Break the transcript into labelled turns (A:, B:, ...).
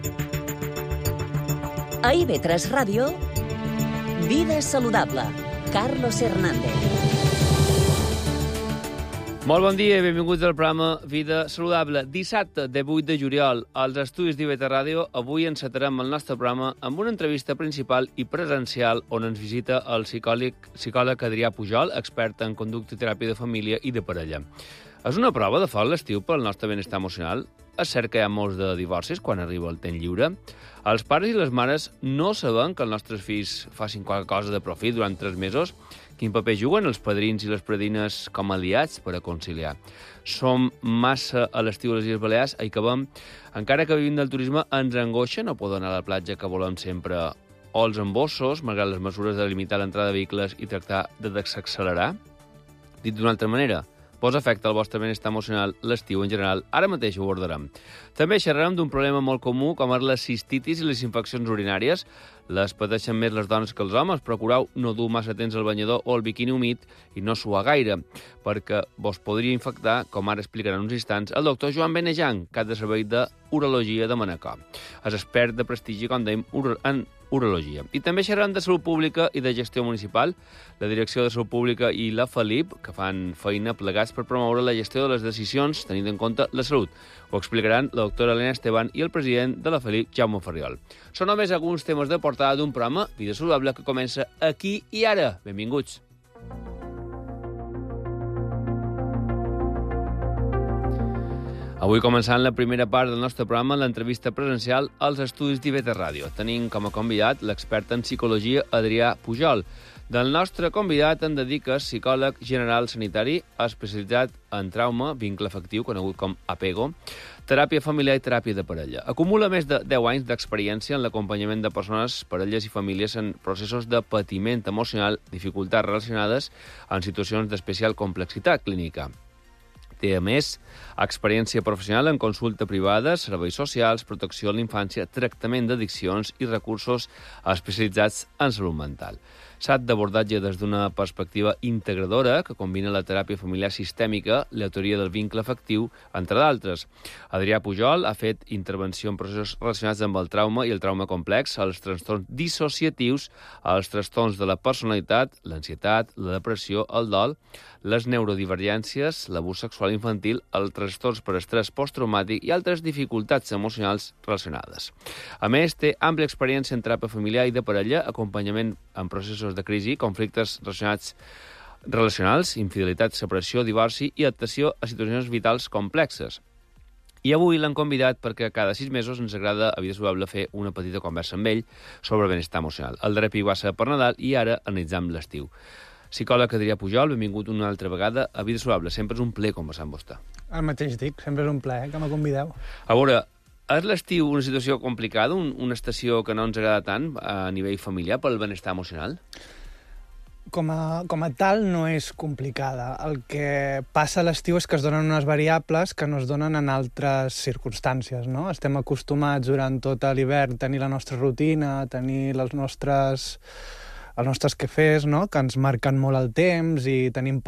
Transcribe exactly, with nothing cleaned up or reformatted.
A: A I V tres Ràdio, Vida Saludable, Carlos Hernández.
B: Molt bon dia i benvinguts al programa Vida Saludable. Dissabte, de vuit de juliol, als estudis d'I V tres Ràdio, avui encetarem el nostre programa amb una entrevista principal i presencial on ens visita el psicòleg, psicòleg Adrià Pujol, expert en conducta i teràpia de família i de parella. És una prova de foc l'estiu pel nostre benestar emocional? És cert que hi ha molts de divorcis quan arriba el temps lliure? Els pares i les mares no saben que els nostres fills facin qualque cosa de profit durant tres mesos? Quin paper juguen els padrins i les padrines com a aliats per a conciliar? Som massa a l'estiu a les Illes Balears, hi acabem. Encara que vivim del turisme, ens angoixa no poder anar a la platja que volem sempre, o els embossos, malgrat les mesures de limitar l'entrada de vehicles i tractar de desaccelerar? Dit d'una altra manera, posa efecte al vostre benestar emocional l'estiu en general. Ara mateix ho abordarem. També xerrarem d'un problema molt comú com és la cistitis i les infeccions urinàries. Les pateixen més les dones que els homes. Procureu no dur massa temps al banyador o al biquini humit i no suar gaire, perquè vos podria infectar, com ara explicarà en uns instants, el doctor Joan Benejan, cap de servei d'urologia de Manacor. És expert de prestigi, com dèiem, en urologia. I també xerrarem de salut pública i de gestió municipal. La Direcció de Salut Pública i la Felip, que fan feina plegats per promoure la gestió de les decisions, tenint en compte la salut. Ho explicaran la doctora Elena Esteban i el president de la Felip, Jaume Ferriol. Són només alguns temes de portada d'un programa Vida Saludable que comença aquí i ara. Benvinguts. Avui començant la primera part del nostre programa, l'entrevista presencial als estudis d'I V tres Ràdio. Tenim com a convidat l'expert en psicologia Adrià Pujol. Del nostre convidat en dedica psicòleg general sanitari, especialitzat en trauma, vincle afectiu, conegut com apego, teràpia familiar i teràpia de parella. Acumula més de deu anys d'experiència en l'acompanyament de persones, parelles i famílies en processos de patiment emocional, dificultats relacionades en situacions d'especial complexitat clínica. Té, a més, experiència professional en consulta privada, serveis socials, protecció a la infància, tractament d'addiccions i recursos especialitzats en salut mental. Sap d'abordatge des d'una perspectiva integradora que combina la teràpia familiar sistèmica, la teoria del vincle afectiu, entre d'altres. Adrià Pujol ha fet intervenció en processos relacionats amb el trauma i el trauma complex, els trastorns dissociatius, els trastorns de la personalitat, l'ansietat, la depressió, el dol, les neurodivergències, l'abús sexual infantil, els trastorns per estrès posttraumàtic i altres dificultats emocionals relacionades. A més, té àmplia experiència en teràpia familiar i de parella, acompanyament en processos de crisi, conflictes relacionats relacionals, infidelitat, separació, divorci i adaptació a situacions vitals complexes. I avui l'han convidat perquè cada sis mesos ens agrada a Vida Saludable fer una petita conversa amb ell sobre el benestar emocional. El darrer pic va ser per Nadal i ara analitzam l'estiu. Psicòleg Adrià Pujol, benvingut una altra vegada a Vida Saludable. Sempre és un plaer conversar amb vostè.
C: El mateix dic, sempre és un plaer que me convideu.
B: A veure, és l'estiu una situació complicada, un, una estació que no ens agrada tant a nivell familiar pel benestar emocional?
C: Com a, com a tal no és complicada. El que passa a l'estiu és que es donen unes variables que no es donen en altres circumstàncies, no? Estem acostumats durant tot l'hivern a tenir la nostra rutina, a tenir les nostres, els nostres quefers, no? Que ens marquen molt el temps i tenim